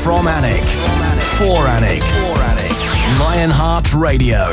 From Anik. For Anik. Lionheart Radio.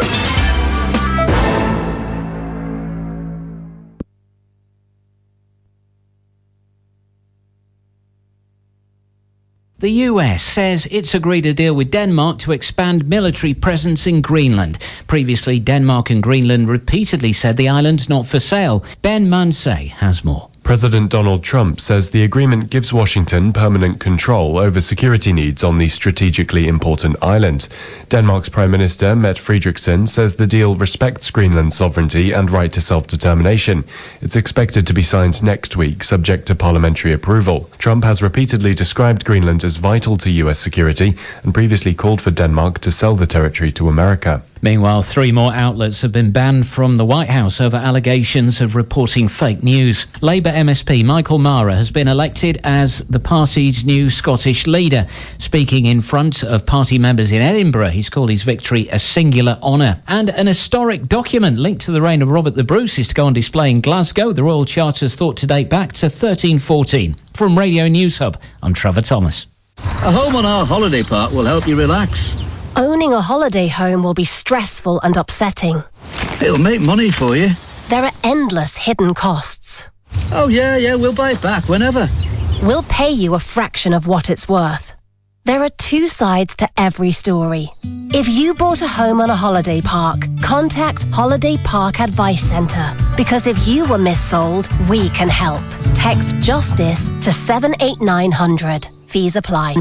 The US says it's agreed a deal with Denmark to expand military presence in Greenland. Previously, Denmark and Greenland repeatedly said the island's not for sale. Ben Mansay has more. President Donald Trump says the agreement gives Washington permanent control over security needs on the strategically important island. Denmark's Prime Minister, Mette Frederiksen, says the deal respects Greenland's sovereignty and right to self-determination. It's expected to be signed next week, subject to parliamentary approval. Trump has repeatedly described Greenland as vital to US security and previously called for Denmark to sell the territory to America. Meanwhile, 3 more outlets have been banned from the White House over allegations of reporting fake news. Labour MSP Michael Mara has been elected as the party's new Scottish leader. Speaking in front of party members in Edinburgh, he's called his victory a singular honour. And an historic document linked to the reign of Robert the Bruce is to go on display in Glasgow. The Royal Charter is thought to date back to 1314. From Radio News Hub, I'm Trevor Thomas. A home on our holiday park will help you relax. Owning a holiday home will be stressful and upsetting. It'll make money for you. There are endless hidden costs. Oh, yeah, we'll buy it back whenever. We'll pay you a fraction of what it's worth. There are 2 sides to every story. If you bought a home on a holiday park, contact Holiday Park Advice Centre. Because if you were missold, we can help. Text JUSTICE to 78900. Fees apply.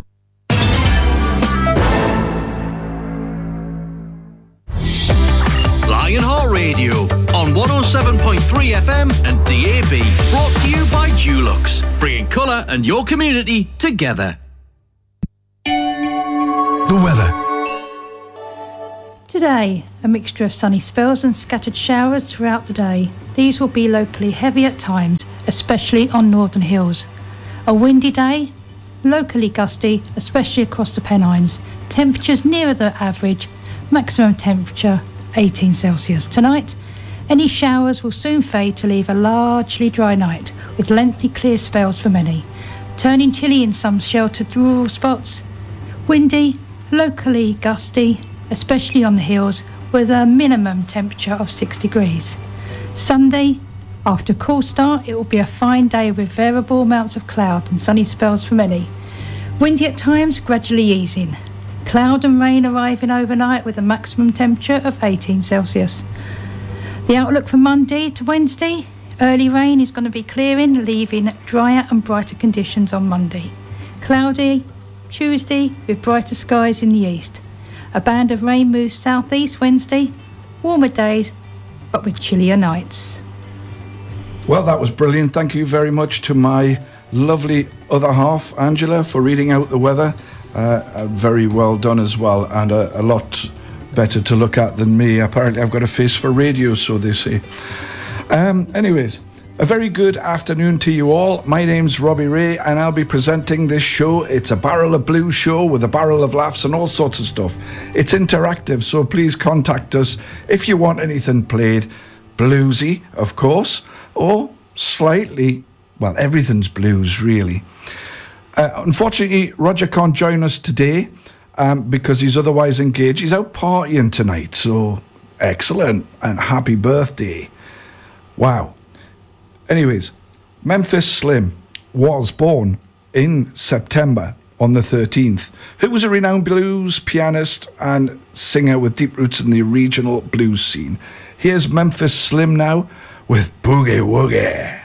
Lionheart Radio on 107.3 FM and DAB. Brought to you by Dulux, bringing colour and your community together. The weather. Today, a mixture of sunny spells and scattered showers throughout the day. These will be locally heavy at times, especially on northern hills. A windy day, locally gusty, especially across the Pennines. Temperatures nearer the average, maximum temperature 18 Celsius. Tonight, any showers will soon fade to leave a largely dry night, with lengthy clear spells for many. Turning chilly in some sheltered rural spots. Windy, locally gusty, especially on the hills, with a minimum temperature of 6 degrees. Sunday, after a cool start, it will be a fine day with variable amounts of cloud and sunny spells for many. Windy at times, gradually easing. Cloud and rain arriving overnight with a maximum temperature of 18 Celsius. The outlook for Monday to Wednesday, early rain is going to be clearing, leaving drier and brighter conditions on Monday. Cloudy Tuesday with brighter skies in the east. A band of rain moves southeast Wednesday, warmer days but with chillier nights. Well, that was brilliant. Thank you very much to my lovely other half, Angela, for reading out the weather. Very well done as well, and a lot better to look at than me. Apparently I've got a face for radio, so they say. Anyways, a very good afternoon to you all. My name's Robbie Ray, and I'll be presenting this show. It's a Barrel of Blues show with a barrel of laughs and all sorts of stuff. It's interactive, so please contact us if you want anything played. Bluesy, of course, or slightly, well, everything's blues, really. Unfortunately, Roger can't join us today because he's otherwise engaged. He's out partying tonight, so excellent, and happy birthday. Wow. Anyways, Memphis Slim was born in September on the 13th, who was a renowned blues pianist and singer with deep roots in the regional blues scene. Here's Memphis Slim now with Boogie Woogie.